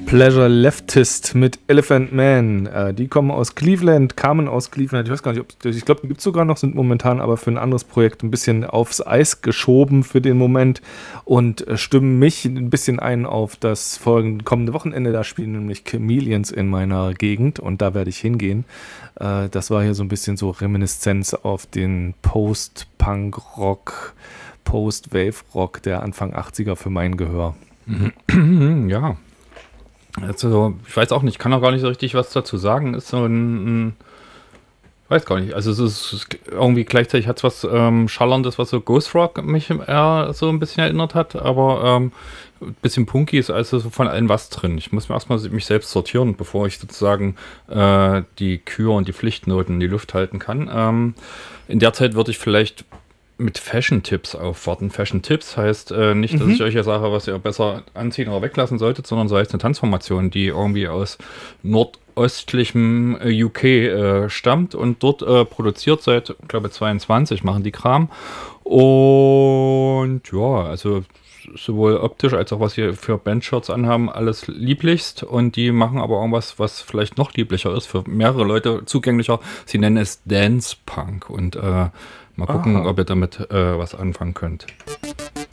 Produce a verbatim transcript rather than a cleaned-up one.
Pleasure Leftist mit Elephant Man. Äh, die kommen aus Cleveland, kamen aus Cleveland. Ich weiß gar nicht, ob ich glaube, die gibt es sogar noch, sind momentan aber für ein anderes Projekt ein bisschen aufs Eis geschoben für den Moment und äh, stimmen mich ein bisschen ein auf das folgende kommende Wochenende. Da spielen nämlich Chameleons in meiner Gegend und da werde ich hingehen. Äh, das war hier so ein bisschen so Reminiszenz auf den Post-Punk-Rock, Post-Wave-Rock der Anfang achtziger für mein Gehör. Ja. Also, ich weiß auch nicht, ich kann auch gar nicht so richtig was dazu sagen. Ist so ein, ein weiß gar nicht. Also, es ist irgendwie gleichzeitig hat es was ähm, Schallerndes, was so Ghost Rock mich eher so ein bisschen erinnert hat, aber ähm, ein bisschen punky ist also so von allem was drin. Ich muss mir erstmal mich selbst sortieren, bevor ich sozusagen äh, die Kür und die Pflichtnoten in die Luft halten kann. Ähm, in der Zeit würde ich vielleicht mit Fashion-Tipps aufwarten. Fashion-Tipps heißt äh, nicht, dass mhm. ich euch ja sage, was ihr besser anziehen oder weglassen solltet, sondern sei es eine Tanzformation, die irgendwie aus nordöstlichem äh, U K äh, stammt und dort äh, produziert seit, ich glaube, zweiundzwanzig machen die Kram. Und ja, also sowohl optisch als auch was hier für Bandshirts anhaben, alles lieblichst. Und die machen aber irgendwas, was vielleicht noch lieblicher ist, für mehrere Leute zugänglicher. Sie nennen es Dance Punk und äh, mal gucken, Aha. ob ihr damit äh, was anfangen könnt.